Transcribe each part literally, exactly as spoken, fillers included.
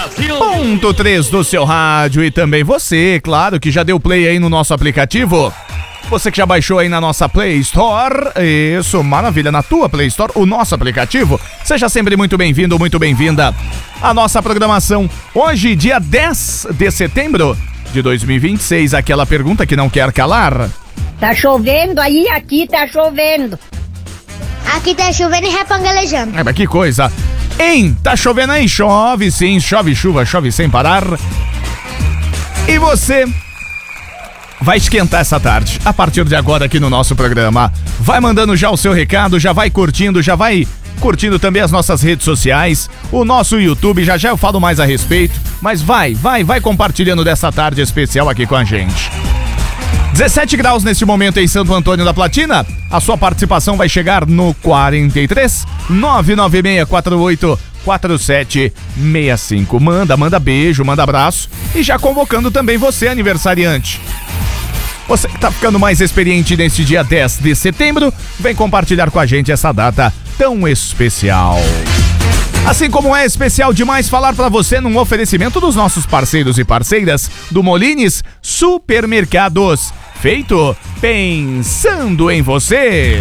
Ponto três do seu rádio e também você, claro, que já deu play aí no nosso aplicativo. Você que já baixou aí na nossa Play Store, isso, maravilha, na tua Play Store, o nosso aplicativo. Seja sempre muito bem-vindo, muito bem-vinda à nossa programação. Hoje, dia dez de setembro de dois mil e vinte e seis, aquela pergunta que não quer calar. Tá chovendo aí, aqui tá chovendo. Aqui tá chovendo e repangalejando. É, mas que coisa. Hein, tá chovendo aí? Chove sim, chove chuva, chove sem parar. E você vai esquentar essa tarde, a partir de agora aqui no nosso programa. Vai mandando já o seu recado, já vai curtindo, já vai curtindo também as nossas redes sociais, o nosso YouTube, já já eu falo mais a respeito, mas vai, vai, vai compartilhando dessa tarde especial aqui com a gente. dezessete graus neste momento em Santo Antônio da Platina. A sua participação vai chegar no quarenta e três, nove nove seis quatro oito, quatro sete seis cinco. Manda, manda beijo, manda abraço e já convocando também você, aniversariante. Você que tá ficando mais experiente neste dia dez de setembro, vem compartilhar com a gente essa data tão especial. Assim como é especial demais falar pra você num oferecimento dos nossos parceiros e parceiras do Molines Supermercados. Feito pensando em você.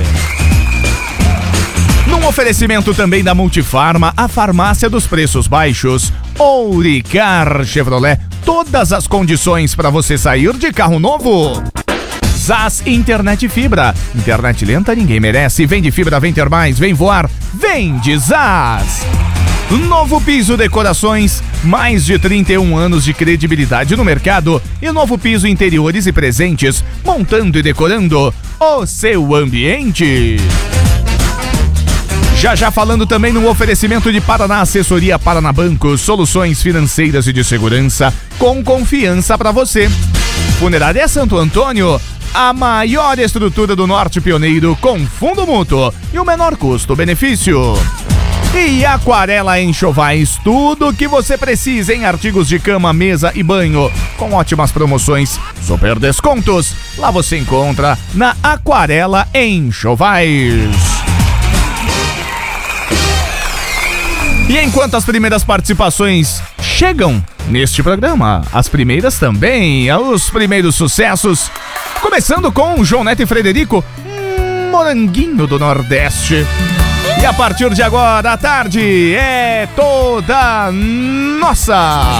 Num oferecimento também da Multifarma, a farmácia dos preços baixos. Ouricar Chevrolet, todas as condições para você sair de carro novo. Zaz Internet Fibra, internet lenta ninguém merece. Vem de fibra, vem ter mais, vem voar, vem de Zaz. Novo Piso Decorações, mais de trinta e um anos de credibilidade no mercado. E Novo Piso Interiores e Presentes, montando e decorando o seu ambiente. Já já falando também no oferecimento de Paraná Assessoria Paraná Banco, soluções financeiras e de segurança com confiança para você. Funerária Santo Antônio, a maior estrutura do Norte Pioneiro com fundo mútuo e o menor custo-benefício. E Aquarela Enxovais, tudo que você precisa em artigos de cama, mesa e banho, com ótimas promoções, super descontos. Lá você encontra na Aquarela Enxovais. E enquanto as primeiras participações chegam neste programa, as primeiras também, os primeiros sucessos, começando com João Neto e Frederico, Moranguinho do Nordeste. E a partir de agora, a tarde é toda nossa!